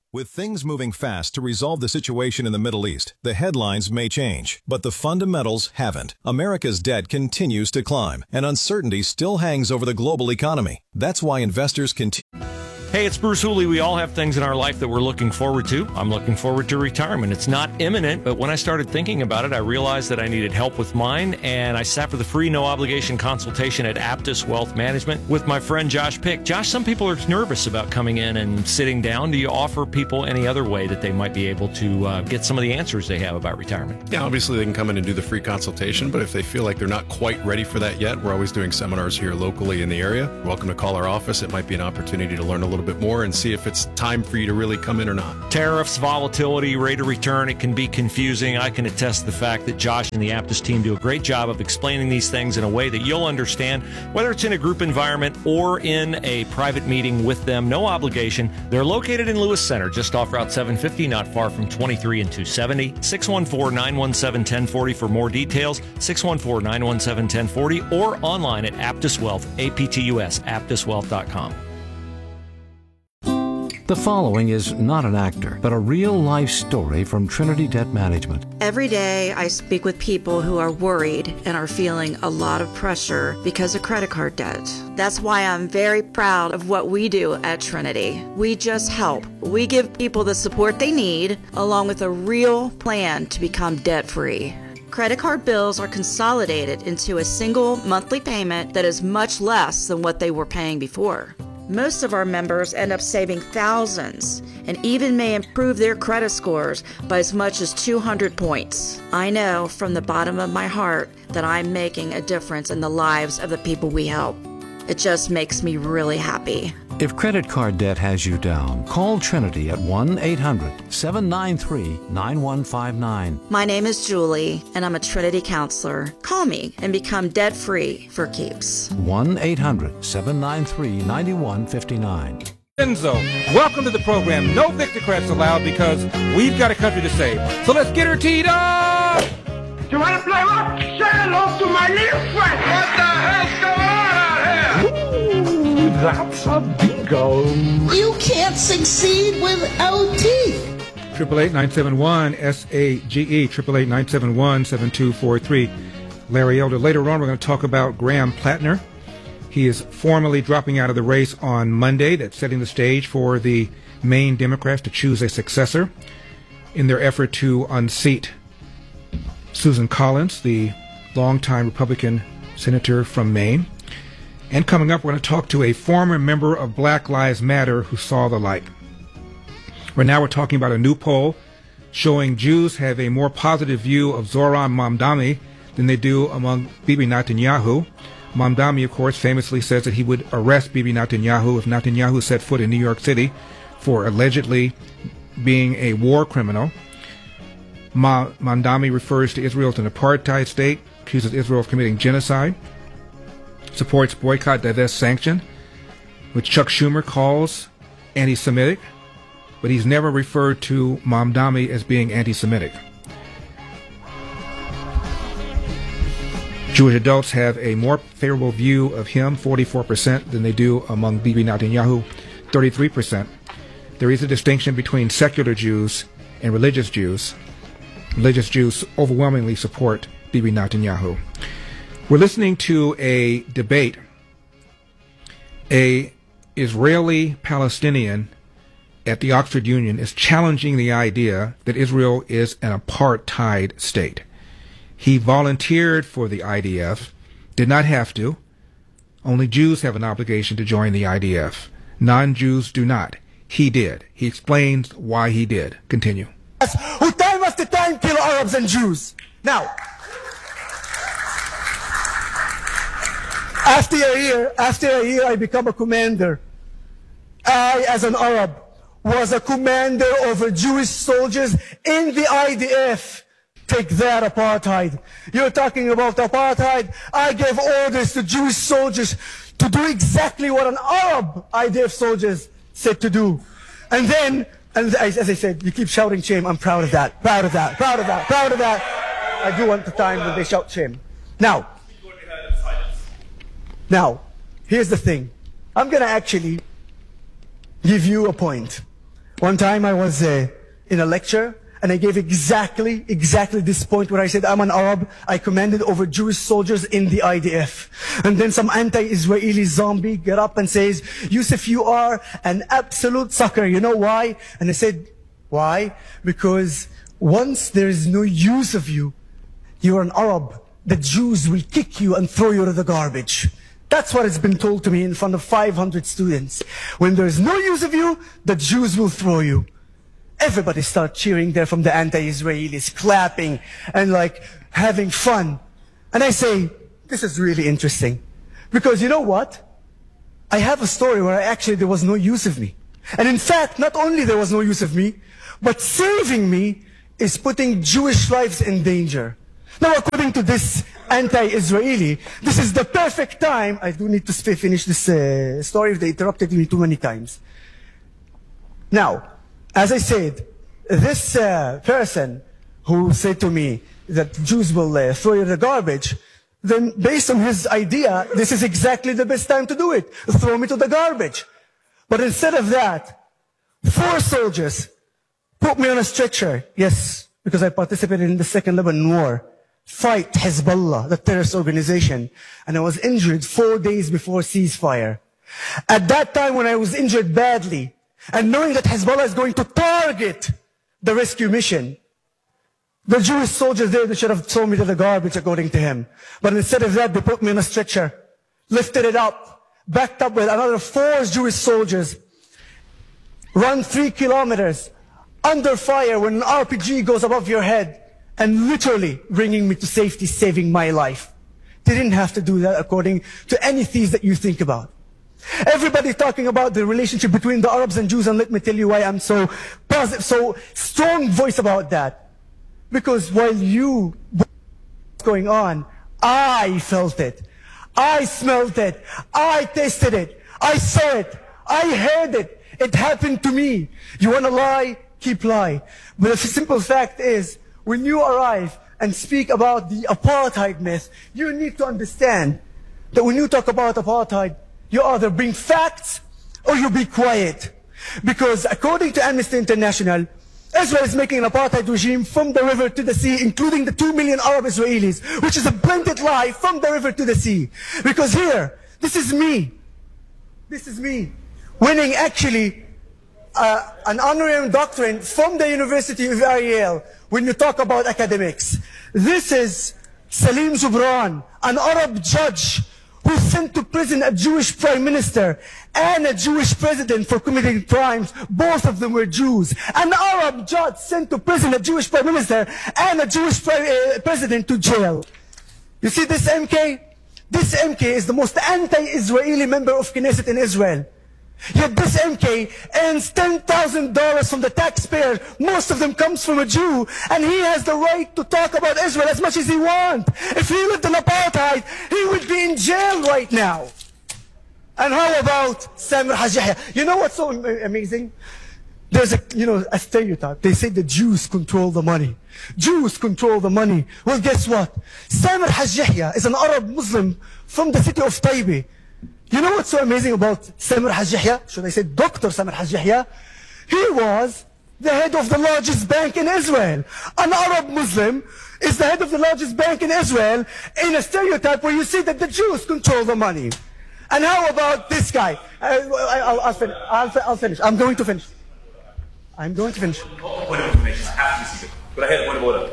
With things moving fast to resolve the situation in the Middle East, the headlines may change, but the fundamentals haven't. America's debt continues to climb, and uncertainty still hangs over the global economy. That's why investors continue. Hey, it's Bruce Hooley. We all have things in our life that we're looking forward to. I'm looking forward to retirement. It's not imminent, but when I started thinking about it, I realized that I needed help with mine, and I sat for the free, no-obligation consultation at Aptus Wealth Management with my friend Josh Pick. Josh, some people are nervous about coming in and sitting down. Do you offer people any other way that they might be able to get some of the answers they have about retirement? Yeah, obviously they can come in and do the free consultation, but if they feel like they're not quite ready for that yet, we're always doing seminars here locally in the area. You're welcome to call our office. It might be an opportunity to learn a little bit more and see if it's time for you to really come in or not. Tariffs, volatility, rate of return, it can be confusing. I can attest to the fact that Josh and the Aptus team do a great job of explaining these things in a way that you'll understand, whether it's in a group environment or in a private meeting with them. No obligation. They're located in Lewis Center, just off Route 750, not far from 23 and 270. 614-917-1040 for more details. 614-917-1040 or online at Aptus Wealth, APTUS, aptuswealth.com. The following is not an actor, but a real-life story from Trinity Debt Management. Every day I speak with people who are worried and are feeling a lot of pressure because of credit card debt. That's why I'm very proud of what we do at Trinity. We just help. We give people the support they need, along with a real plan to become debt-free. Credit card bills are consolidated into a single monthly payment that is much less than what they were paying before. Most of our members end up saving thousands and even may improve their credit scores by as much as 200 points. I know from the bottom of my heart that I'm making a difference in the lives of the people we help. It just makes me really happy. If credit card debt has you down, call Trinity at 1-800-793-9159. My name is Julie, and I'm a Trinity counselor. Call me and become debt-free for keeps. 1-800-793-9159. Enzo, welcome to the program. No Victocrats allowed because we've got a country to save. So let's get her teed up! You wanna play rock? Say hello to my little friend! What the hell's going on out here? Ooh, that's a bingo. You can't succeed without teeth. 888-971-SAGE, 888-971-7243. Larry Elder. Later on, we're going to talk about Graham Plattner. He is formally dropping out of the race on Monday. That's setting the stage for the Maine Democrats to choose a successor in their effort to unseat Susan Collins, the longtime Republican senator from Maine. And coming up, we're going to talk to a former member of Black Lives Matter who saw the light. Right now, we're talking about a new poll showing Jews have a more positive view of Zohran Mamdani than they do among Bibi Netanyahu. Mamdani, of course, famously says that he would arrest Bibi Netanyahu if Netanyahu set foot in New York City for allegedly being a war criminal. Mamdani refers to Israel as an apartheid state, accuses Israel of committing genocide, supports boycott, divest, sanction, which Chuck Schumer calls anti-Semitic, but he's never referred to Mamdani as being anti-Semitic. Jewish adults have a more favorable view of him, 44%, than they do among Bibi Netanyahu, 33%. There is a distinction between secular Jews and religious Jews. Religious Jews overwhelmingly support Bibi Netanyahu. We're listening to a debate. A Israeli-Palestinian at the Oxford Union is challenging the idea that Israel is an apartheid state. He volunteered for the IDF, did not have to. Only Jews have an obligation to join the IDF. Non-Jews do not. He did. He explains why he did. Continue. Who time after time kill Arabs and Jews. Now, after a year, I become a commander. I, as an Arab, was a commander over Jewish soldiers in the IDF. Take that, apartheid. You're talking about apartheid. I gave orders to Jewish soldiers to do exactly what an Arab IDF soldiers said to do. And then, and as I said, you keep shouting shame. I'm proud of that. Proud of that. Proud of that. Proud of that. I do want the time when they shout shame. Now, here's the thing. I'm going to actually give you a point. One time I was in a lecture, and I gave exactly this point where I said, I'm an Arab, I commanded over Jewish soldiers in the IDF. And then some anti-Israeli zombie get up and says, Yusuf, you are an absolute sucker. You know why? And I said, why? Because once there is no use of you, you're an Arab. The Jews will kick you and throw you to the garbage. That's what has been told to me in front of 500 students. When there is no use of you, the Jews will throw you. Everybody started cheering there from the anti-Israelis, clapping and like having fun. And I say, this is really interesting. Because you know what? I have a story where actually there was no use of me. And in fact, not only there was no use of me, but saving me is putting Jewish lives in danger. Now, according to this anti-Israeli, this is the perfect time. I do need to finish this story if they interrupted me too many times. Now, as I said, this person who said to me that Jews will throw you in the garbage, then based on his idea, this is exactly the best time to do it. Throw me to the garbage. But instead of that, 4 soldiers put me on a stretcher. Yes, because I participated in the Second Lebanon War. Fight Hezbollah, the terrorist organization. And I was injured 4 days before ceasefire. At that time when I was injured badly, and knowing that Hezbollah is going to target the rescue mission, the Jewish soldiers there, they should have thrown me to the garbage according to him. But instead of that, they put me on a stretcher, lifted it up, backed up with another 4 Jewish soldiers, run 3 kilometers under fire when an RPG goes above your head, and literally bringing me to safety, saving my life. They didn't have to do that according to any thieves that you think about. Everybody talking about the relationship between the Arabs and Jews, and let me tell you why I'm so positive, so strong voice about that. Because while you what's going on, I felt it. I smelled it. I tasted it. I saw it. I heard it. It happened to me. You want to lie? Keep lying. But the simple fact is, when you arrive and speak about the apartheid myth, you need to understand that when you talk about apartheid, you either bring facts or you be quiet. Because according to Amnesty International, Israel is making an apartheid regime from the river to the sea, including the 2 million Arab Israelis, which is a blended lie from the river to the sea. Because here, this is me, winning actually an honorary doctorate from the University of Ariel when you talk about academics. This is Salim Zubran, an Arab judge who sent to prison a Jewish prime minister and a Jewish president for committing crimes. Both of them were Jews. An Arab judge sent to prison a Jewish prime minister and a Jewish president to jail. You see this MK? This MK is the most anti-Israeli member of Knesset in Israel. Yet this MK earns $10,000 from the taxpayer. Most of them comes from a Jew. And he has the right to talk about Israel as much as he wants. If he lived in apartheid, he would be in jail right now. And how about Samir Haj Yahya? You know what's so amazing? There's a stereotype. They say the Jews control the money. Jews control the money. Well, guess what? Samir Haj Yahya is an Arab Muslim from the city of Taybeh. You know what's so amazing about Samir Haj Yahya? Should I say Dr. Samir Haj Yahya? He was the head of the largest bank in Israel. An Arab Muslim is the head of the largest bank in Israel in a stereotype where you see that the Jews control the money. And how about this guy? I'll finish. I'm going to finish. Go ahead, point of order.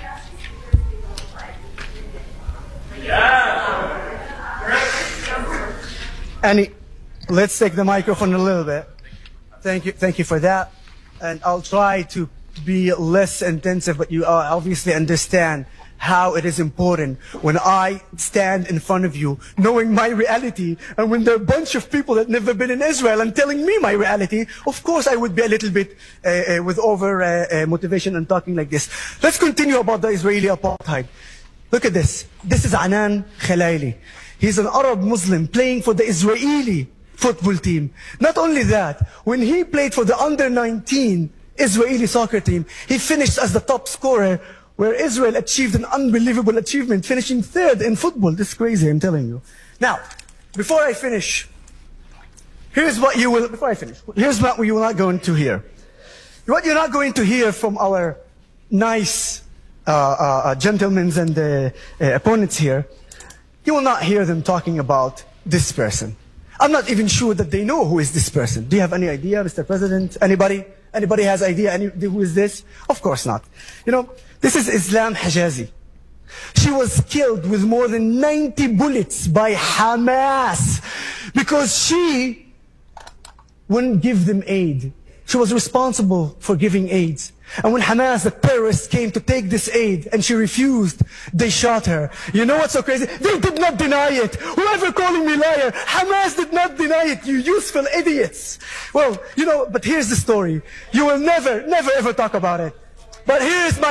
Annie, let's take the microphone a little bit. Thank you for that. And I'll try to be less intensive, but you obviously understand how it is important when I stand in front of you, knowing my reality, and when there are a bunch of people that never been in Israel and telling me my reality, of course I would be a little bit with over motivation and talking like this. Let's continue about the Israeli apartheid. Look at this. This is Anan Khalaili. He's an Arab Muslim playing for the Israeli football team. Not only that, when he played for the under-19 Israeli soccer team, he finished as the top scorer, where Israel achieved an unbelievable achievement, finishing 3rd in football. This is crazy, I'm telling you. Now, before I finish, here's what you will not go into here. what you're not going to hear from our nice gentlemen and opponents here, you will not hear them talking about this person. I'm not even sure that they know who is this person. Do you have any idea, Mr. President? Anybody? Anybody has idea who is this? Of course not. You know, this is Islam Hijazi. She was killed with more than 90 bullets by Hamas because she wouldn't give them aid. She was responsible for giving aid. And when Hamas, the terrorists, came to take this aid and she refused, they shot her. You know what's so crazy? They did not deny it. Whoever calling me liar, Hamas did not deny it, you useful idiots. Well, you know, but here's the story. You will never ever talk about it. But here is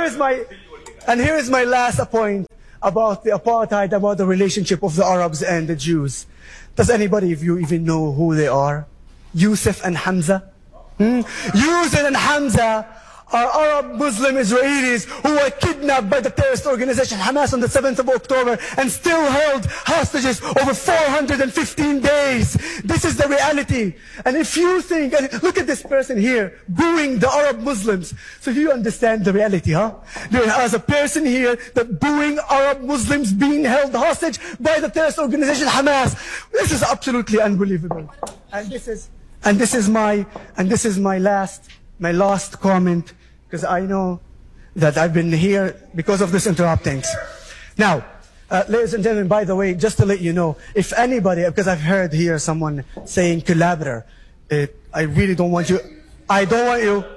my last point about the apartheid, about the relationship of the Arabs and the Jews. Does anybody of you even know who they are? Yusuf and Hamza? Yusuf and Hamza are Arab Muslim Israelis who were kidnapped by the terrorist organization Hamas on the 7th of October and still held hostages over 415 days. This is the reality. And if you think, and look at this person here, booing the Arab Muslims. So you understand the reality, huh? There is a person here that booing Arab Muslims being held hostage by the terrorist organization Hamas. This is absolutely unbelievable. And this is my last comment, because I know that I've been here because of this interruptings. Now, ladies and gentlemen, by the way, just to let you know, if anybody, because I've heard here someone saying collaborator, I really don't want you. I don't want you.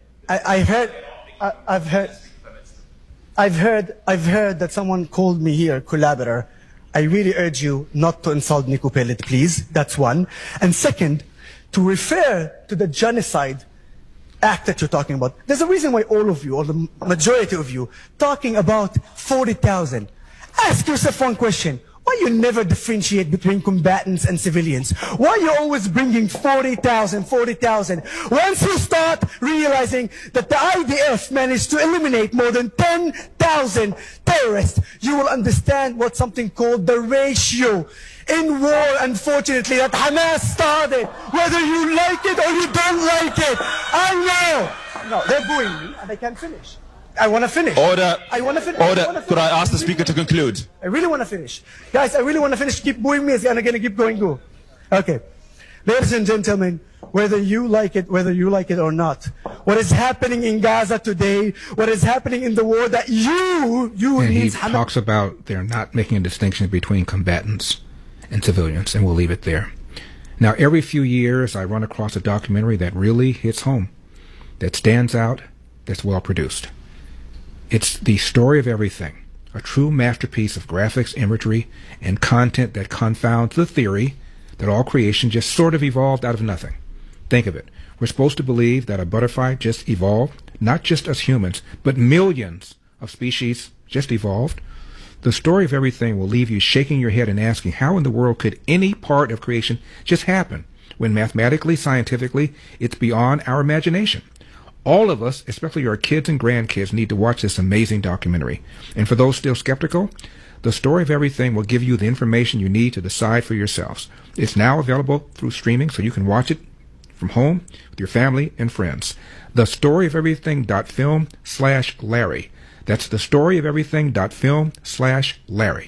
I've heard that someone called me here collaborator. I really urge you not to insult Nico Pellet, please. That's one. And second, to refer to the genocide act that you're talking about. There's a reason why all of you, or the majority of you, talking about 40,000. Ask yourself one question. Why you never differentiate between combatants and civilians? Why you always bringing 40,000, 40,000? Once you start realizing that the IDF managed to eliminate more than 10,000 terrorists, you will understand what something called the ratio in war, unfortunately, that Hamas started. Whether you like it or you don't like it. I know. No, they're booing me and I can't finish. I want to finish. Order. I want to finish. Order. Could I ask the speaker to conclude? I really want to finish. Guys, I really want to finish. Keep booing me and I'm going to keep going. Go. Okay. Ladies and gentlemen, whether you like it or not, what is happening in Gaza today, what is happening in the war that you and means he talks about they're not making a distinction between combatants and civilians, and we'll leave it there. Now, every few years, I run across a documentary that really hits home, that stands out, that's well produced. It's The Story of Everything, a true masterpiece of graphics, imagery, and content that confounds the theory that all creation just sort of evolved out of nothing. Think of it. We're supposed to believe that a butterfly just evolved, not just us humans, but millions of species just evolved. The Story of Everything will leave you shaking your head and asking, how in the world could any part of creation just happen, when mathematically, scientifically, it's beyond our imagination? All of us, especially our kids and grandkids, need to watch this amazing documentary. And for those still skeptical, The Story of Everything will give you the information you need to decide for yourselves. It's now available through streaming, so you can watch it from home with your family and friends. TheStoryOfEverything.film/Larry. That's TheStoryOfEverything.film/Larry.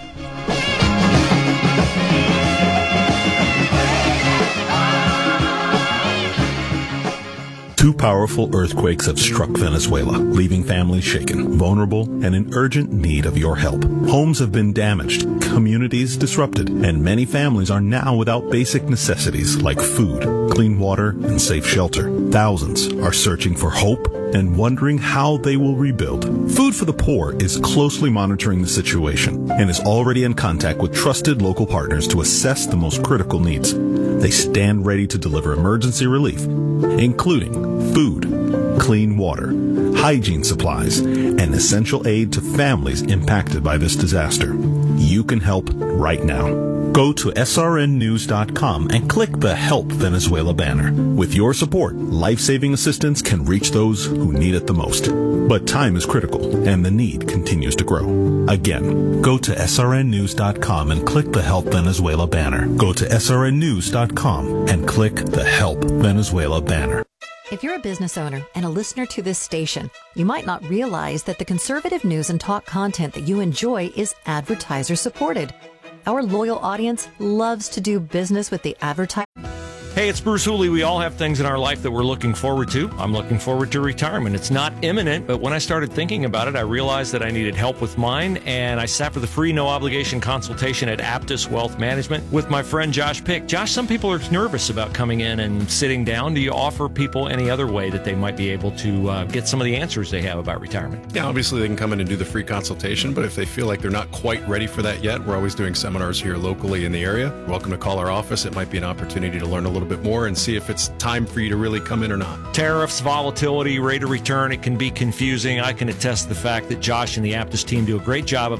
Two powerful earthquakes have struck Venezuela, leaving families shaken, vulnerable, and in urgent need of your help. Homes have been damaged, communities disrupted, and many families are now without basic necessities like food, clean water, and safe shelter. Thousands are searching for hope and wondering how they will rebuild. Food for the Poor is closely monitoring the situation and is already in contact with trusted local partners to assess the most critical needs. They stand ready to deliver emergency relief, including food, clean water, hygiene supplies, and essential aid to families impacted by this disaster. You can help right now. Go to srnnews.com and click the Help Venezuela banner. With your support, life-saving assistance can reach those who need it the most. But time is critical, and the need continues to grow. Again, go to srnnews.com and click the Help Venezuela banner. Go to srnnews.com and click the Help Venezuela banner. If you're a business owner and a listener to this station, you might not realize that the conservative news and talk content that you enjoy is advertiser supported. Our loyal audience loves to do business with the advertiser. Hey, it's Bruce Hooley. We all have things in our life that we're looking forward to. I'm looking forward to retirement. It's not imminent, but when I started thinking about it, I realized that I needed help with mine, and I sat for the free, no-obligation consultation at Aptus Wealth Management with my friend Josh Pick. Josh, some people are nervous about coming in and sitting down. Do you offer people any other way that they might be able to get some of the answers they have about retirement? Yeah, obviously they can come in and do the free consultation, but if they feel like they're not quite ready for that yet, we're always doing seminars here locally in the area. Welcome to call our office. It might be an opportunity to learn a little bit more and see if it's time for you to really come in or not. Tariffs, volatility, rate of return, it can be confusing. I can attest to the fact that Josh and the Aptus team do a great job of